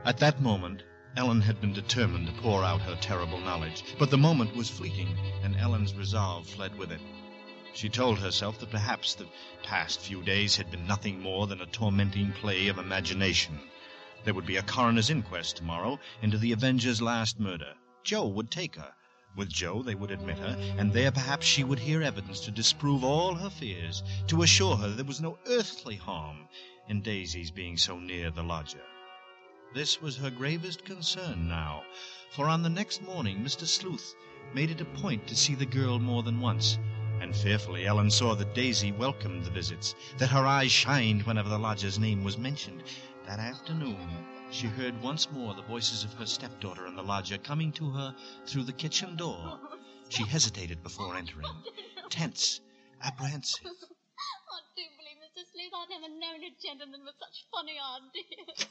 At that moment, Ellen had been determined to pour out her terrible knowledge, but the moment was fleeting, and Ellen's resolve fled with it. She told herself that perhaps the past few days had been nothing more than a tormenting play of imagination. There would be a coroner's inquest tomorrow into the Avenger's last murder. Joe would take her. With Joe they would admit her, and there perhaps she would hear evidence to disprove all her fears, to assure her there was no earthly harm in Daisy's being so near the lodger. This was her gravest concern now, for on the next morning Mr. Sleuth made it a point to see the girl more than once, and fearfully Ellen saw that Daisy welcomed the visits, that her eyes shined whenever the lodger's name was mentioned. That afternoon she heard once more the voices of her stepdaughter and the lodger coming to her through the kitchen door. She hesitated before entering, tense, apprehensive. I do believe, Mr. Sleuth, I've never known a gentleman with such funny ideas.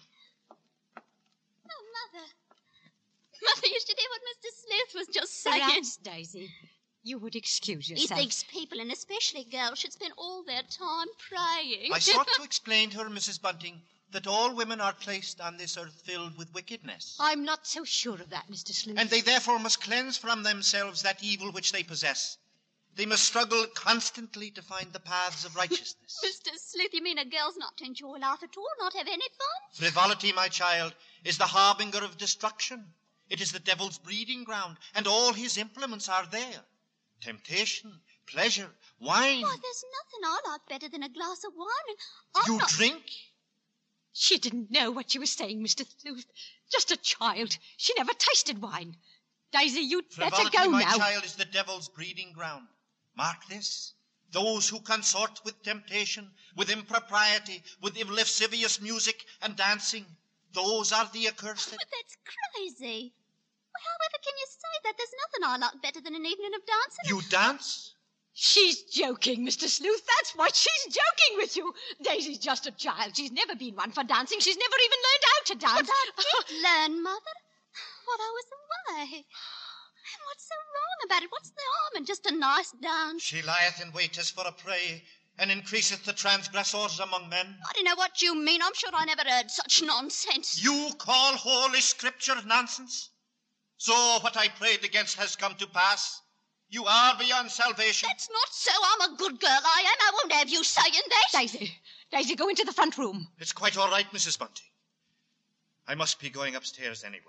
Oh, Mother. Mother, you should hear what Mr. Sleuth was just saying. Perhaps, Daisy, you would excuse yourself. He thinks people, and especially girls, should spend all their time praying. I sought to explain to her, Mrs. Bunting, that all women are placed on this earth filled with wickedness. I'm not so sure of that, Mr. Sleuth. And they therefore must cleanse from themselves that evil which they possess. They must struggle constantly to find the paths of righteousness. Mr. Sleuth, you mean a girl's not to enjoy life at all, not have any fun? Frivolity, my child, is the harbinger of destruction. It is the devil's breeding ground, and all his implements are there. Temptation, pleasure, wine. Why, there's nothing I like better than a glass of wine, and You drink? She didn't know what she was saying, Mr. Sleuth. Just a child. She never tasted wine. Daisy, you'd better go my now. child, is the devil's breeding ground. Mark this. Those who consort with temptation, with impropriety, with lascivious music and dancing, those are the accursed. But that's crazy. Well, however can you say that? There's nothing I like better than an evening of dancing. You dance? She's joking, Mr. Sleuth. That's what she's joking with you. Daisy's just a child. She's never been one for dancing. She's never even learned how to dance. But I did learn, Mother, while I was away. And what's so wrong about it? What's the harm in just a nice dance? She lieth in wait as for a prey, and increaseth the transgressors among men. I don't know what you mean. I'm sure I never heard such nonsense. You call Holy Scripture nonsense? So what I prayed against has come to pass. You are beyond salvation. That's not so. I'm a good girl, I am. I won't have you saying that. Daisy, go into the front room. It's quite all right, Mrs. Bunting. I must be going upstairs anyway.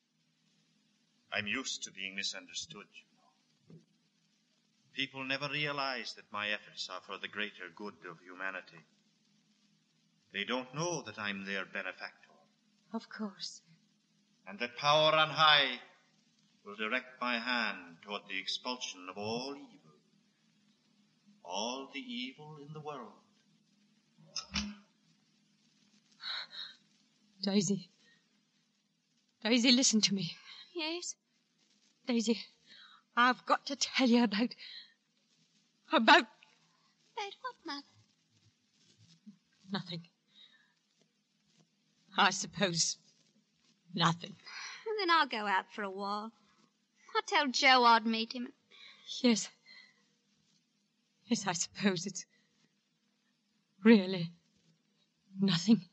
I'm used to being misunderstood, you know. People never realize that my efforts are for the greater good of humanity. They don't know that I'm their benefactor. Of course. And that power on high will direct my hand toward the expulsion of all evil. All the evil in the world. Daisy, listen to me. Yes? Daisy, I've got to tell you about... About what, Mother? Nothing. I suppose nothing. Well, then I'll go out for a while. I'll tell Joe I'd meet him. Yes. Yes, I suppose it's really nothing.